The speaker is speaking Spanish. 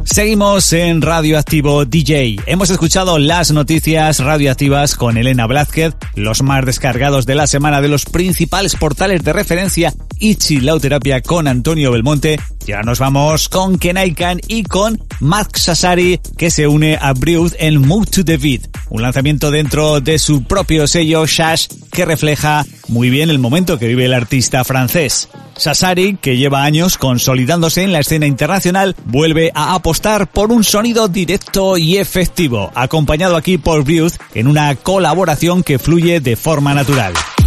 Seguimos en Radioactivo DJ. Hemos escuchado las noticias radioactivas con Elena Blázquez, los más descargados de la semana de los principales portales de referencia y Chilauterapia con Antonio Belmonte. Y ahora nos vamos con Kenaikan y con Max Sassari, que se une a Brew en Move to the Beat, un lanzamiento dentro de su propio sello Shash que refleja muy bien el momento que vive el artista francés. Sassari, que lleva años consolidándose en la escena internacional, vuelve a apostar por un sonido directo y efectivo, acompañado aquí por Brew en una colaboración que fluye de forma natural.